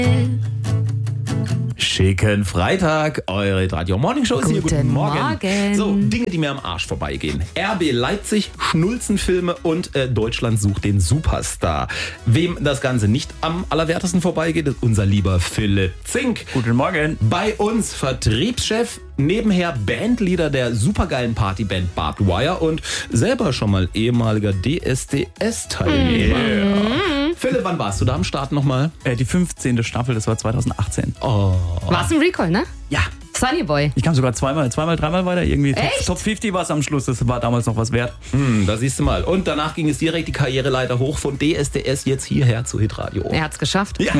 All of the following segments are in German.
Schicken Freitag, eure Radio Morning Show ist hier. Guten Morgen. So, Dinge, die mir am Arsch vorbeigehen. RB Leipzig, Schnulzenfilme und Deutschland sucht den Superstar. Wem das Ganze nicht am allerwertesten vorbeigeht, ist unser lieber Philipp Zink. Guten Morgen. Bei uns Vertriebschef, nebenher Bandleader der supergeilen Partyband Barbed Wire und selber schon mal ehemaliger DSDS-Teilnehmer. Philipp, wann warst du da am Start nochmal? Die 15. Staffel, das war 2018. Oh. War's ein Recall, ne? Ja. Sunny Boy. Ich kam sogar zweimal, dreimal weiter. Irgendwie Echt? Top 50 war es am Schluss. Das war damals noch was wert. Da siehst du mal. Und danach ging es direkt die Karriereleiter hoch von DSDS jetzt hierher zu Hitradio. Er hat's geschafft. Ja.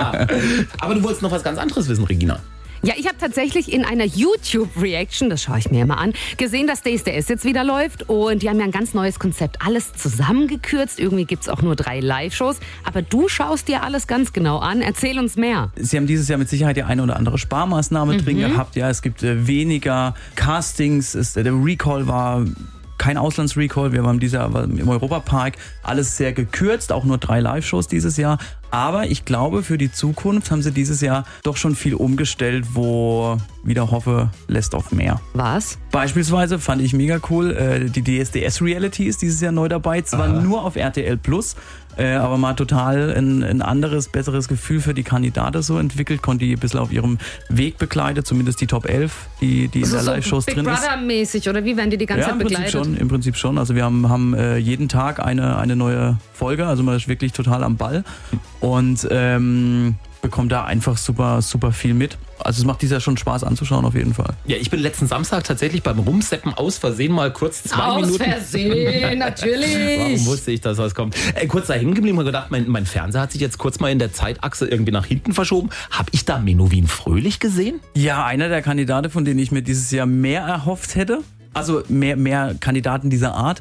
Aber du wolltest noch was ganz anderes wissen, Regina. Ja, ich habe tatsächlich in einer YouTube-Reaction, das schaue ich mir immer an, gesehen, dass DSDS jetzt wieder läuft. Und die haben ja ein ganz neues Konzept. Alles zusammengekürzt. Irgendwie gibt's auch nur 3 Live-Shows. Aber du schaust dir alles ganz genau an. Erzähl uns mehr. Sie haben dieses Jahr mit Sicherheit die eine oder andere Sparmaßnahme drin gehabt. Ja, es gibt weniger Castings. Der Recall war kein Auslandsrecall. Wir waren dieses Jahr im Europapark. Alles sehr gekürzt. Auch nur 3 Live-Shows dieses Jahr. Aber ich glaube, für die Zukunft haben sie dieses Jahr doch schon viel umgestellt, wo wieder hoffe, lässt auf mehr. Was? Beispielsweise fand ich mega cool, die DSDS-Reality ist dieses Jahr neu dabei. Zwar nur auf RTL+, aber mal total ein anderes, besseres Gefühl für die Kandidaten so entwickelt. Konnte die ein bisschen auf ihrem Weg begleitet, zumindest die Top 11, die in der Live-Shows drin ist. Big Brother-mäßig, oder wie werden die ganze Zeit begleitet? Im Prinzip schon. Also wir haben jeden Tag eine neue Folge, also man ist wirklich total am Ball und bekommt da einfach super, super viel mit. Also es macht dieses Jahr schon Spaß anzuschauen auf jeden Fall. Ja, ich bin letzten Samstag tatsächlich beim Rumsteppen aus Versehen mal kurz 2 Minuten... Aus Versehen, natürlich. Warum wusste ich, dass was kommt? Kurz da hängen geblieben und gedacht, mein Fernseher hat sich jetzt kurz mal in der Zeitachse irgendwie nach hinten verschoben. Hab ich da Menowin Fröhlich gesehen? Ja, einer der Kandidaten, von denen ich mir dieses Jahr mehr erhofft hätte. Also mehr Kandidaten dieser Art,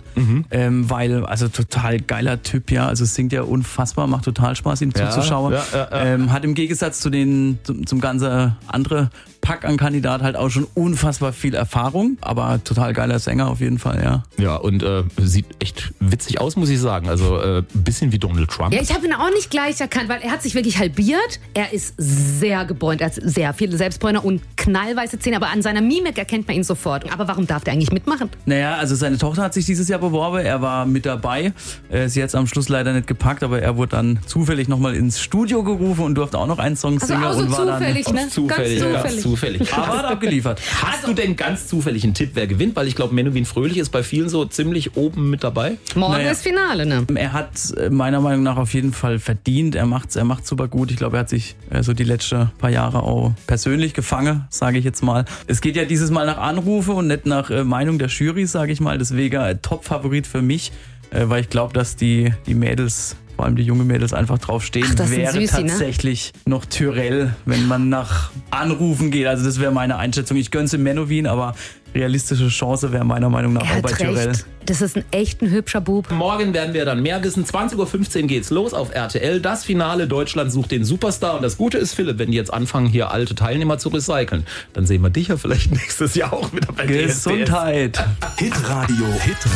weil, also total geiler Typ, ja, also singt ja unfassbar, macht total Spaß, ihm zuzuschauen. Hat im Gegensatz zu zum ganzen andere Pack an Kandidat halt auch schon unfassbar viel Erfahrung, aber total geiler Sänger auf jeden Fall, ja. Ja, und sieht echt witzig aus, muss ich sagen, also ein bisschen wie Donald Trump. Ja, ich habe ihn auch nicht gleich erkannt, weil er hat sich wirklich halbiert. Er ist sehr gebräunt, er hat sehr viele Selbstbräuner und knallweiße Zähne, aber an seiner Mimik erkennt man ihn sofort. Aber warum darf der eigentlich mitmachen? Naja, also seine Tochter hat sich dieses Jahr beworben, er war mit dabei. Sie hat es am Schluss leider nicht gepackt, aber er wurde dann zufällig nochmal ins Studio gerufen und durfte auch noch einen Song singen. Also auch so und war zufällig, dann ne? Ganz zufällig. Aber hat abgeliefert. Hast du denn ganz zufällig einen Tipp, wer gewinnt? Weil ich glaube, Menowin Fröhlich ist bei vielen so ziemlich oben mit dabei. Morgen ist Finale, ne? Er hat meiner Meinung nach auf jeden Fall verdient. Er macht's super gut. Ich glaube, er hat sich so die letzten paar Jahre auch persönlich gefangen, sage ich jetzt mal. Es geht ja dieses Mal nach Anrufe und nicht nach Meinung der Jury, sage ich mal. Deswegen Top-Favorit für mich, weil ich glaube, dass die Mädels, vor allem die jungen Mädels, einfach drauf stehen. Ach, das wäre Süßi, tatsächlich noch Tyrell, wenn man nach Anrufen geht. Also das wäre meine Einschätzung. Ich gönn's im Menowin, aber realistische Chance wäre meiner Meinung nach auch bei Tyrell. Recht. Das ist ein echt ein hübscher Bub. Morgen werden wir dann mehr wissen. 20.15 Uhr geht's los auf RTL. Das Finale, Deutschland sucht den Superstar. Und das Gute ist, Philipp, wenn die jetzt anfangen, hier alte Teilnehmer zu recyceln, dann sehen wir dich ja vielleicht nächstes Jahr auch wieder bei Gesundheit. Hitradio.